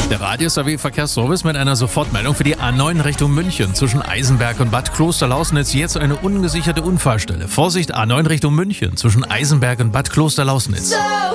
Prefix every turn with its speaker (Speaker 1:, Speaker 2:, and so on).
Speaker 1: Der Radio-SAW-Verkehrsservice mit einer Sofortmeldung für die A9 Richtung München. Zwischen Eisenberg und Bad Klosterlausnitz jetzt eine ungesicherte Unfallstelle. Vorsicht, A9 Richtung München zwischen Eisenberg und Bad Klosterlausnitz.